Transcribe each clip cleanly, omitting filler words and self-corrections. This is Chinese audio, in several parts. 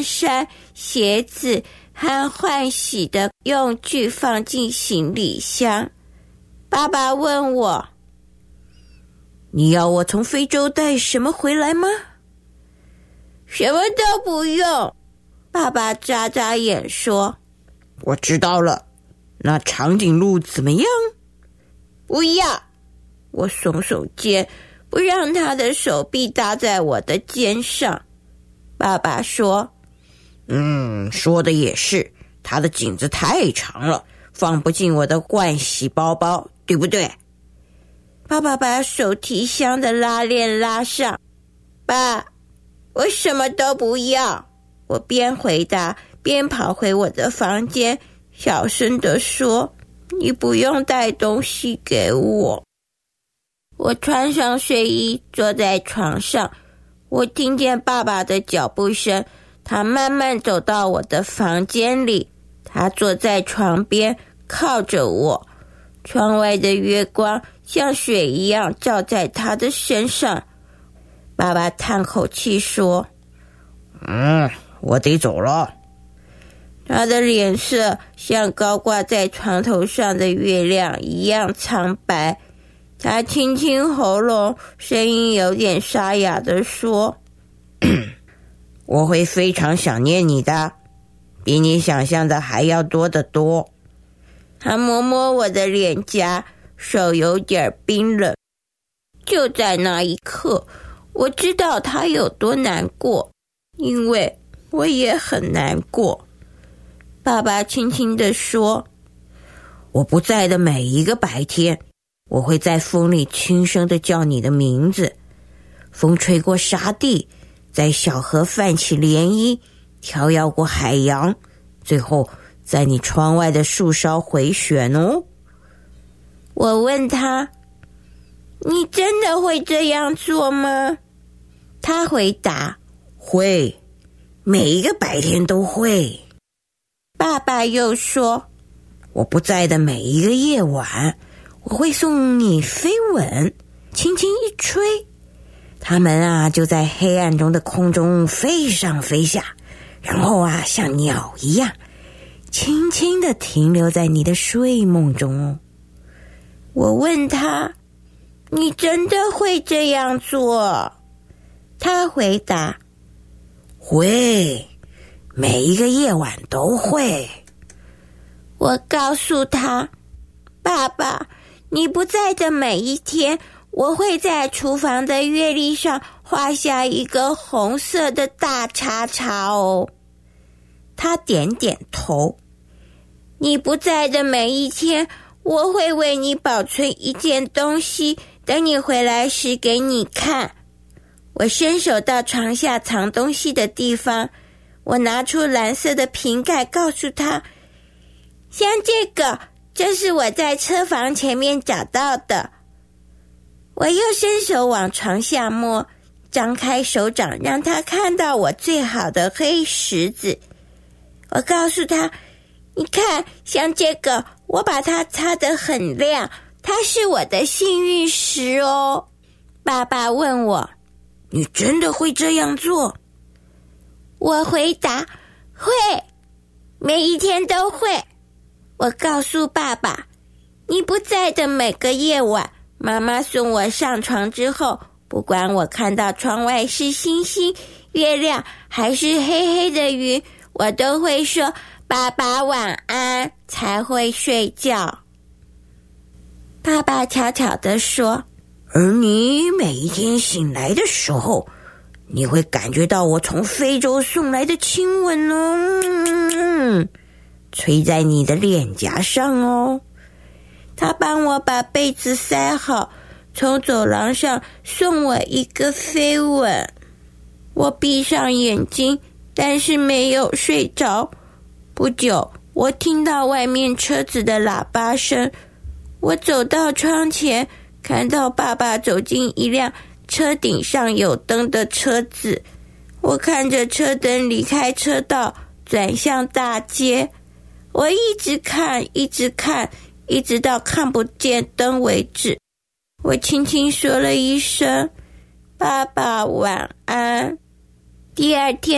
衬衫、鞋子和换洗的用具放进行李箱。爸爸问我， 你要我从非洲带什么回来吗？ 什么都不用。爸爸眨眨眼说， 我知道了，那长颈鹿怎么样？ 不要。我耸耸肩，不让他的手臂搭在我的肩上。爸爸说， 说的也是，它的颈子太长了，放不进我的盥洗包包，对不对？ 爸爸把手提箱的拉链拉上。爸，我什么都不要。我边回答边跑回我的房间，小声地说，你不用带东西给我。我穿上睡衣，坐在床上。我听见爸爸的脚步声，他慢慢走到我的房间里。他坐在床边，靠着我。窗外的月光像水一样照在他的身上。爸爸叹口气说， 我得走了。 他的脸色像高挂在床头上的月亮一样苍白。他清清喉咙，声音有点沙哑地说， 我会非常想念你的，比你想象的还要多得多。 他摸摸我的脸颊，手有点冰冷。就在那一刻，我知道他有多难过，因为我也很难过。爸爸轻轻地说， 我不在的每一个白天，我会在风里轻声地叫你的名字。风吹过沙地，在小河泛起涟漪，跳跃过海洋，最后在你窗外的树梢回旋哦。 我问他，你真的会这样做吗？他回答， 会，每一个白天都会。 爸爸又说， 我不在的每一个夜晚，我会送你飞吻，轻轻一吹，它们就在黑暗中的空中飞上飞下，然后像鸟一样轻轻地停留在你的睡梦中哦。 我问他，你真的会这样做？他回答， 会，每一个夜晚都会。 我告诉他，爸爸，你不在的每一天，我会在厨房的月历上画下一个红色的大叉叉哦。他点点头。你不在的每一天，我会为你保存一件东西，等你回来时给你看。我伸手到床下藏东西的地方，我拿出蓝色的瓶盖，告诉他，像这个，这是我在车房前面找到的。我又伸手往床下摸，张开手掌让他看到我最好的黑石子。我告诉他，你看，像这个，我把它擦得很亮，它是我的幸运石哦。爸爸问我， 你真的会这样做？ 我回答，会，每一天都会。我告诉爸爸，你不在的每个夜晚，妈妈送我上床之后，不管我看到窗外是星星、月亮还是黑黑的云，我都会说爸爸晚安，才会睡觉。爸爸悄悄地说， 而你每一天醒来的时候，你会感觉到我从非洲送来的亲吻哦，吹在你的脸颊上哦。 他帮我把被子塞好，从走廊上送我一个飞吻。我闭上眼睛，但是没有睡着。不久，我听到外面车子的喇叭声。我走到窗前，看到爸爸走进一辆车顶上有灯的车子。我看着车灯离开车道，转向大街。我一直看，一直看，一直到看不见灯为止。我轻轻说了一声，爸爸晚安。第二天，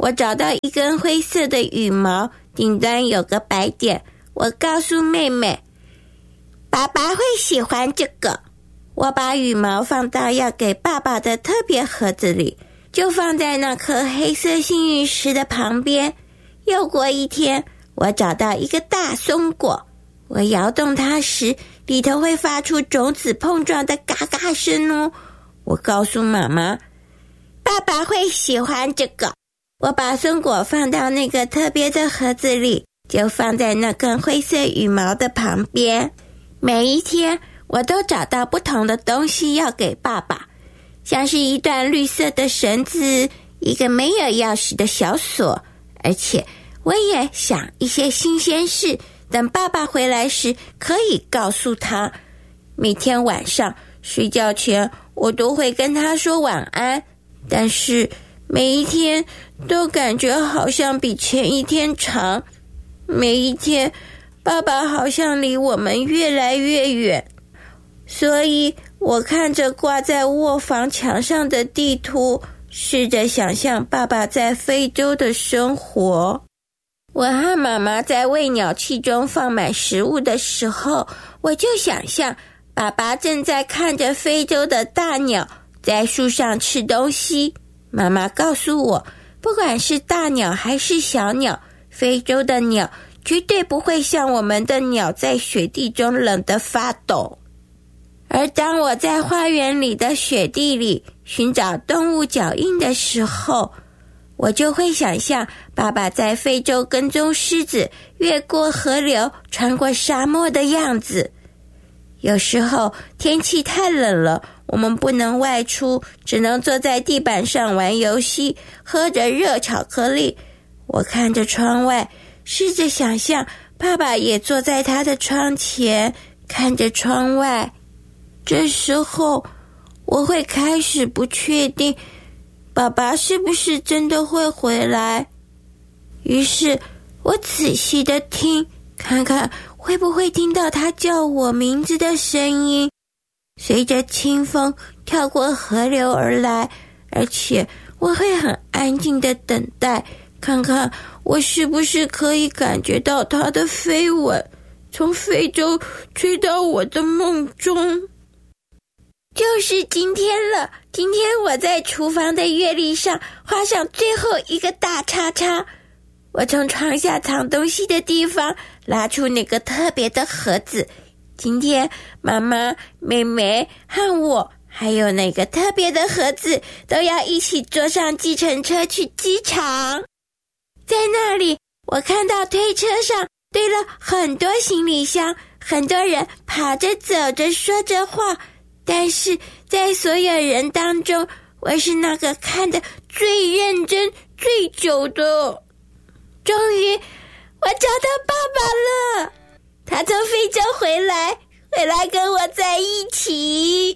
我找到一根灰色的羽毛，顶端有个白点。我告诉妹妹，爸爸会喜欢这个。我把羽毛放到要给爸爸的特别盒子里，就放在那颗黑色幸运石的旁边。又过一天，我找到一个大松果，我摇动它时，里头会发出种子碰撞的嘎嘎声哦。我告诉妈妈，爸爸会喜欢这个。我把松果放到那个特别的盒子里，就放在那根灰色羽毛的旁边。每一天我都找到不同的东西要给爸爸，像是一段绿色的绳子，一个没有钥匙的小锁，而且我也想一些新鲜事，等爸爸回来时可以告诉他。每天晚上睡觉前我都会跟他说晚安，但是每一天都感觉好像比前一天长。每一天爸爸好像离我们越来越远，所以我看着挂在卧房墙上的地图，试着想象爸爸在非洲的生活。我和妈妈在喂鸟器中放满食物的时候，我就想象爸爸正在看着非洲的大鸟在树上吃东西。妈妈告诉我，不管是大鸟还是小鸟，非洲的鸟绝对不会像我们的鸟在雪地中冷得发抖。而当我在花园里的雪地里寻找动物脚印的时候，我就会想象爸爸在非洲跟踪狮子，越过河流，穿过沙漠的样子。有时候天气太冷了，我们不能外出，只能坐在地板上玩游戏，喝着热巧克力。我看着窗外，试着想象爸爸也坐在他的窗前，看着窗外。这时候我会开始不确定爸爸是不是真的会回来。于是我仔细地听，看看会不会听到他叫我名字的声音，随着清风跳过河流而来。而且我会很安静地等待，看看我是不是可以感觉到他的飞吻从非洲吹到我的梦中。就是今天了，今天我在厨房的月历上画上最后一个大叉叉。我从床下藏东西的地方拉出那个特别的盒子，今天妈妈、妹妹和我还有那个特别的盒子都要一起坐上计程车去机场。在那里，我看到推车上堆了很多行李箱，很多人跑着走着说着话，但是在所有人当中，我是那个看得最认真最久的。终于我找到爸爸了，他从非洲回来跟我在一起。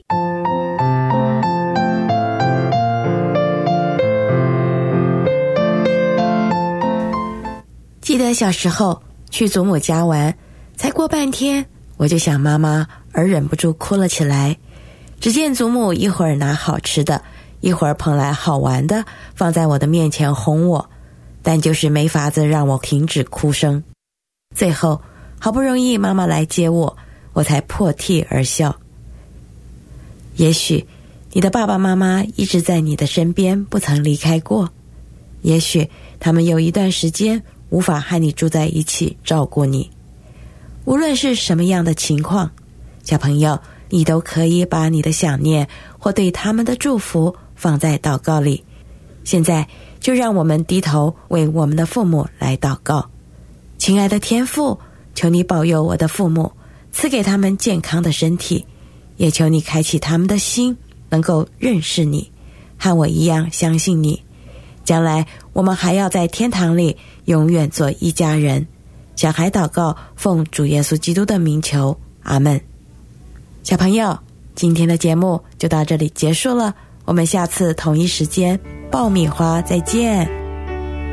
记得小时候去祖母家玩，才过半天我就想妈妈，而忍不住哭了起来。只见祖母一会儿拿好吃的，一会儿捧来好玩的，放在我的面前哄我，但就是没法子让我停止哭声。最后好不容易妈妈来接我，我才破涕而笑。也许你的爸爸妈妈一直在你的身边，不曾离开过，也许他们有一段时间无法和你住在一起照顾你。无论是什么样的情况，小朋友，你都可以把你的想念或对他们的祝福放在祷告里。现在就让我们低头为我们的父母来祷告。亲爱的天父，求你保佑我的父母，赐给他们健康的身体，也求你开启他们的心，能够认识你，和我一样相信你。将来我们还要在天堂里永远做一家人。小孩祷告，奉主耶稣基督的名求，阿们。小朋友，今天的节目就到这里结束了，我们下次同一时间爆米花再见。